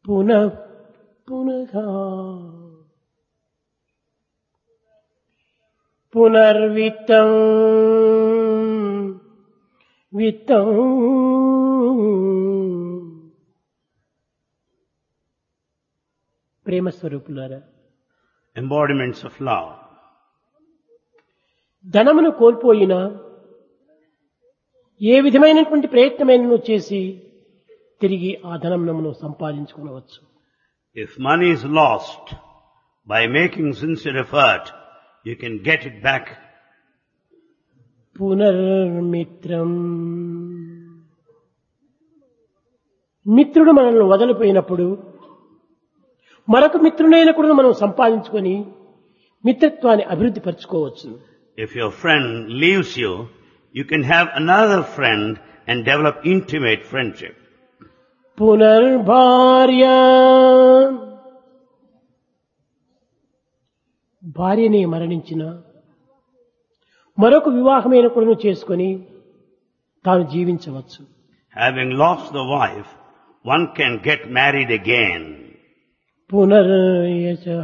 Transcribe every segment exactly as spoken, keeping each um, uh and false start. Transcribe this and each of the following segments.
పునః పునః పునర్విత్తం విత్తం ప్రేమ స్వరూపులారా, embodiments of love. ధనమును కోల్పోయినా ఏ విధమైనటువంటి ప్రయత్నమైనను చేసి తిరిగి ఆ ధనమును సంపాదించుకోవచ్చు. If money is lost, by making sincere effort, you can get it back. పునర్మిత్రం, మిత్రుడు మనల్ని వదిలిపోయినప్పుడు మరొక మిత్రునైనా కూడా మనం సంపాదించుకొని మిత్రత్వాన్ని అభివృద్ధి పరచుకోవచ్చు. If your friend leaves you, you can have another friend and develop intimate friendship. పునర్భార్య, భార్యని మరణించిన మరొక వివాహమైన కూడా చేసుకొని తాను జీవించవచ్చు. Having lost the wife, one can get married again. పునర్యశః,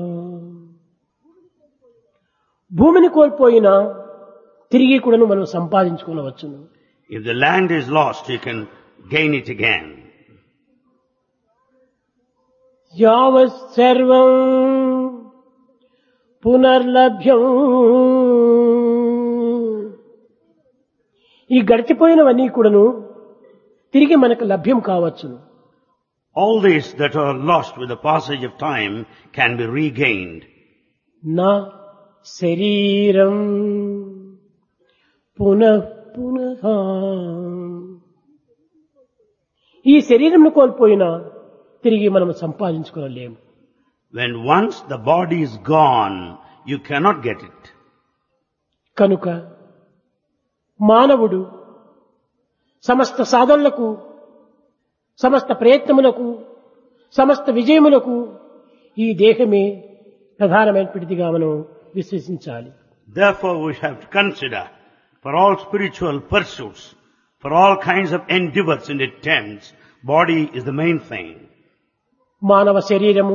భూమిని కోల్పోయినా తిరిగి కూడాను మనం సంపాదించుకోవచ్చును. If the land is lost, you can gain it again. యావత్ సర్వం పునర్లభ్యం, ఈ గడిచిపోయినవన్నీ కూడాను తిరిగి మనకు లభ్యం కావచ్చును. All these that are lost with the passage of time can be regained. నా శరీరం పునః పునః, ఈ శరీరంను కోల్పోయినా తిరిగి మనం సంపాదించుకోలేము. When once the body is gone, you cannot get it. కనుక మానవుడు సమస్త సాధనలకు, సమస్త ప్రయత్నములకు, సమస్త విజయములకు ఈ దేహమే ప్రధానమైనటువంటిదిగా మనం విశ్వసించాలి. Therefore we have to consider, for all spiritual pursuits, for all kinds of endeavors and attempts, body is the main thing. మానవ శరీరము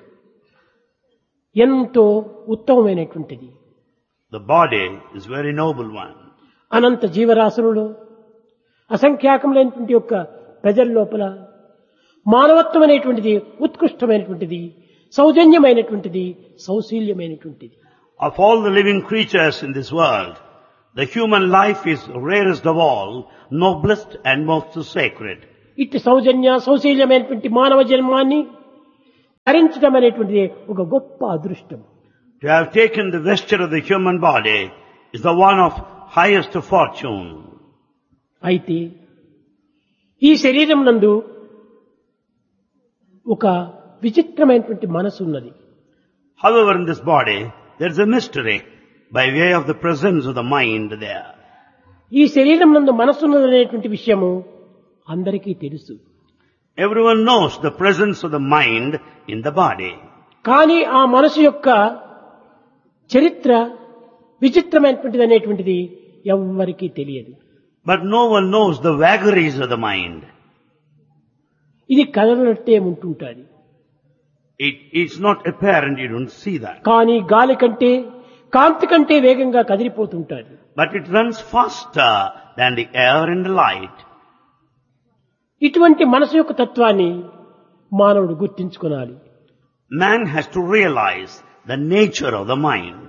ఎంతో ఉత్తమమైనటువంటిది. The body is very noble one. అనంత జీవరాశులలో అసంఖ్యాకములైనటువంటి యొక్క ప్రజల లోపల మానవత్వం అనేటువంటిది ఉత్కృష్టమైనటువంటిది, సౌజన్యమైనటువంటిది, సౌశీల్యమైనటువంటిది. Of all the living creatures in this world, the human life is rarest of all, noblest and most sacred. ఇట్టి సౌజన్య సౌశీల్యమైనటువంటి మానవ జన్మాన్ని ధరించడం అనేటువంటిది ఒక గొప్ప అదృష్టం. To have taken the vesture of the human body is the one of highest fortune. అయితే ఈ శరీరం నందు ఒక విచిత్రమైనటువంటి మనసు ఉన్నది. However, in this body, there is a mystery by way of the presence of the mind there. ఈ శరీరం నందు మనసు ఉన్నదనేటువంటి విషయము అందరికీ తెలుసు. Everyone knows the presence of the mind in the body. కానీ ఆ మనసు యొక్క చరిత్ర విచిత్రమైనటువంటిది అనేటువంటిది ఎవ్వరికీ తెలియదు. But no one knows the vagaries of the mind. ఇది కదలనట్టే ఉంటుంటుంది. It is not apparent, you don't see that. కానీ గాలి కంటే, కాంతి కంటే వేగంగా కదిలిపోతుంటుంది. But it runs faster than the air and the light. ఇటువంటి మనసు యొక్క తత్వాన్ని మానవుడు గుర్తించుకోవాలి. Man has to realize the nature of the mind.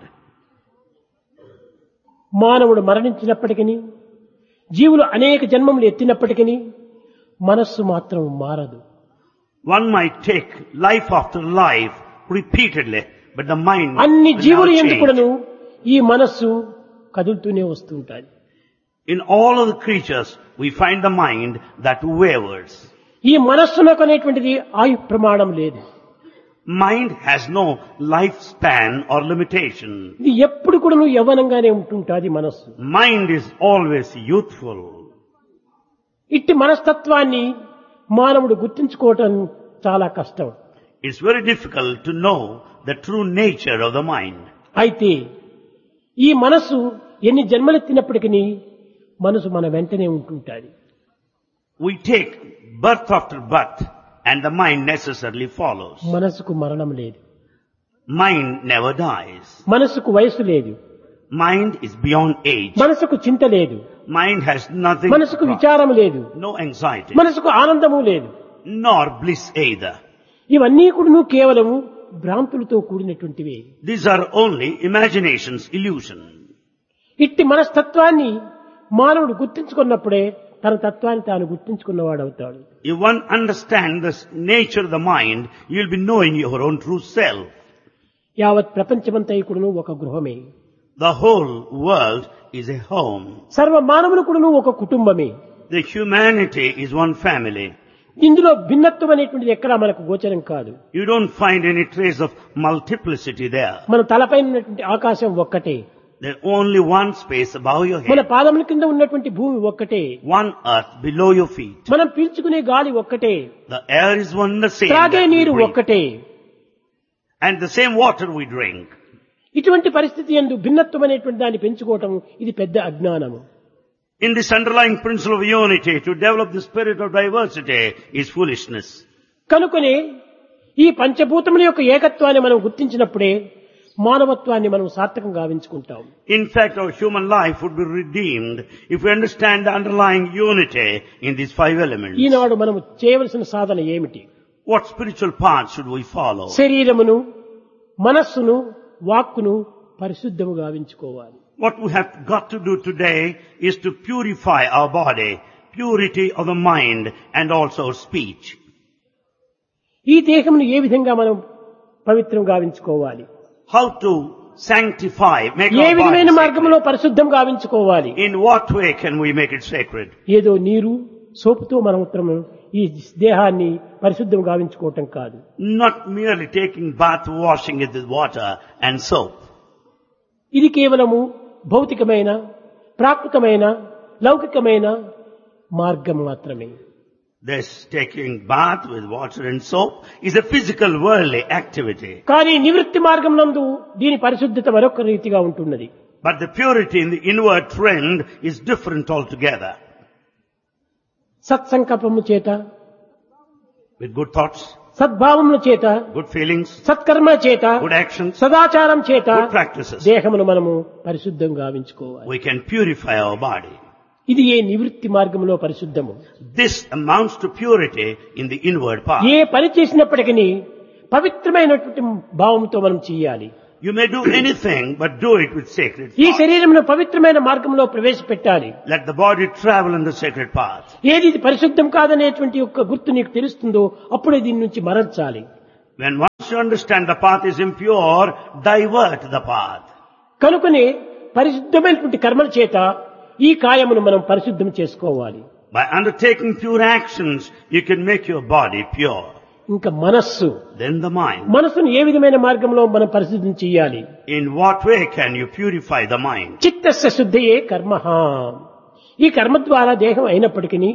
మానవుడు మరణించినప్పటికీ, జీవులు అనేక జన్మములు ఎత్తినప్పటికీ మనస్సు మాత్రం మారదు. One might take life after life repeatedly, but the mind అన్ని will జీవులు never ఎందుకును change. ఈ మనస్సు కదులుతూనే వస్తుంటాయి. In all of the creatures, we find the mind that wavers. ఈ మనస్సునకు అనేటువంటిది ఆయు ప్రమాణం లేదు. Mind has no lifespan or limitation. ఇది ఎప్పుడు కూడా యవ్వనంగానే ఉంటుంటుంది మనస్సు. Mind is always youthful. ఇట్టి మనస్తత్వాన్ని మానవుడు గుర్తించుకోవటం చాలా కష్టం. It's very difficult to know the true nature of the mind. అయితే ఈ మనస్సు ఎన్ని జన్మలెత్తినప్పటికీ మనసు మన వెంటనే ఉంటుంటుంది. We take birth after birth. and the mind necessarily follows. మనసుకు మరణం లేదు, Mind never dies. మనసుకు వయసు లేదు, Mind is beyond age. మనసుకు చింత లేదు, Mind has nothing, మనసుకు విచారం లేదు, no anxiety, మనసుకు ఆనందము లేదు. nor bliss either. ఇవన్నీ కూడా కేవలము భ్రాంతులతో కూడినటువంటివే. These are only imaginations, illusion. ఇట్టి మనస్తత్వాన్ని మానవుడు గుర్తించుకున్నప్పుడే తన తత్వాన్ని తాను గుర్తించుకున్నవాడవుతాడు. If one understands the nature of the mind, you will be knowing your own true self. యావత్ ప్రపంచమంతా కూడాను ఒక గృహమే, The whole world is a home. సర్వ మానవులు కూడాను ఒక కుటుంబమే. The humanity is one family. ఇందులో భిన్నత్వం అనేటువంటిది ఎక్కడా మనకు గోచరం కాదు. You don't find any trace of multiplicity there. మన తలపైన ఉన్నటువంటి ఆకాశం ఒక్కటే, There's only one space above your మన head, పాదముల కింద ఉన్నటువంటి భూమి ఒక్కటే, one earth below your feet. మనం పీల్చుకునే గాలి ఒక్కటే, The air is one the same త్రాగే that we నీరు breathe, ఒక్కటే. and the same water we drink. ఇటువంటి పరిస్థితి యందు భిన్నత్వం అనేటువంటి దాన్ని పెంచుకోవటం ఇది పెద్ద అజ్ఞానము. In this underlying principle of unity, to develop the spirit of diversity is foolishness. కనుకనే ఈ పంచభూతముల యొక్క ఏకత్వాన్ని మనం గుర్తించినప్పుడే మానవత్వాన్ని మనం సార్థకంగా గావించుకుంటాం. In fact, our human life would be redeemed if we understand the underlying unity in these five elements. ఈనాడు మనం చేయవలసిన సాధన ఏమిటి? What spiritual path should we follow? శరీరమును, మనస్సును, వాక్కును పరిశుద్ధము గావించుకోవాలి. What we have got to do today is to purify our body, purity of the mind and also our speech. ఈ దేహమును ఏ విధంగా మనం పవిత్రం గావించుకోవాలి? How to sanctify, make A our విధమైన body మార్గంలో పరిశుద్ధం గావించుకోవాలి? sacred. In what way can we make it sacred? ఏదో నీరు సోపుతో మనం ఉత్తరము ఈ దేహాన్ని పరిశుద్ధం గావించుకోవటం కాదు. Not merely taking bath, washing it with water and soap. ఇది కేవలము భౌతికమైన, ప్రాకృతమైన, లౌకికమైన మార్గం మాత్రమే. This taking bath with water and soap is a physical worldly activity. కానీ నివృత్తి మార్గం నందు దీని పరిశుద్ధత మరొక రీతిగా ఉంటున్నది. But the purity in the inward trend is different altogether. సత్సంకల్పము చేత, With good thoughts, సద్భావముల చేత, good feelings, సత్కర్మ చేత, good actions, సదాచారం చేత good practices, దేహమును మనము పరిశుద్ధం గావించుకోవాలి. we can purify our body. ఇది ఏ నివృత్తి మార్గంలో పరిశుద్ధము. This amounts to purity in the inward part. ఏ పని చేసినప్పటికీ పవిత్రమైనటువంటి భావంతో మనం చేయాలి. You may do anything, but do it with sacred ఈ thought. శరీరమును పవిత్రమైన మార్గంలో ప్రవేశపెట్టాలి. Let the body travel in the sacred path. ఏది ఇది పరిశుద్ధం కాదనేటువంటి యొక్క గుర్తు నీకు తెలుస్తుందో అప్పుడే దీని నుంచి మరల్చాలి. When once you understand the path is impure, divert the path. కనుకనే పరిశుద్ధమైనటువంటి కర్మల చేత ఈ కాయమును మనం పరిశుద్ధం చేసుకోవాలి. By undertaking pure actions, you can make your body pure. ఇంకా మనస్సు, Then the mind. మనస్సును ఏ విధమైన మార్గంలో మనం పరిశుద్ధం చేయాలి? In what way can you purify the mind? చిత్తస్య శుద్ధయే కర్మః. ఈ కర్మ ద్వారా దేహం అయినప్పటికీ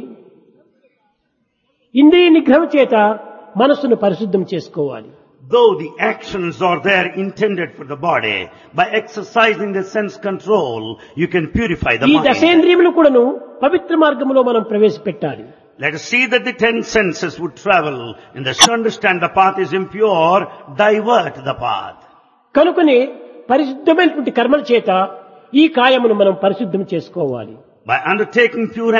ఇంద్రియ నిగ్రహం చేత మనస్సును పరిశుద్ధం చేసుకోవాలి. Though the actions are there intended for the body, by exercising the sense control, you can purify the ఈ mind. దశేంద్రియములు కూడాను పవిత్ర మార్గంలో మనం ప్రవేశపెట్టాలి. Let us see that the ten senses would travel in the to understand the path is impure, divert the path. కనుకనే పరిశుద్ధమైనటువంటి కర్మల చేత ఈ కాయమును మనం పరిశుద్ధం చేసుకోవాలి. By undertaking pure